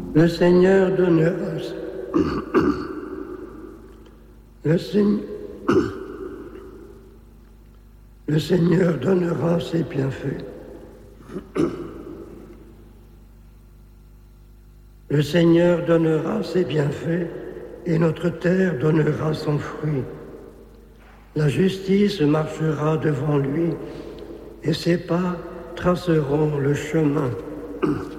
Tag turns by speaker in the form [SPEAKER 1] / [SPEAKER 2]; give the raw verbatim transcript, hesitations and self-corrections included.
[SPEAKER 1] Le Seigneur donnera, le, Seigneur, le Seigneur donnera ses bienfaits. Le Seigneur donnera ses bienfaits et notre terre donnera son fruit. La justice marchera devant lui et ses pas traceront le chemin.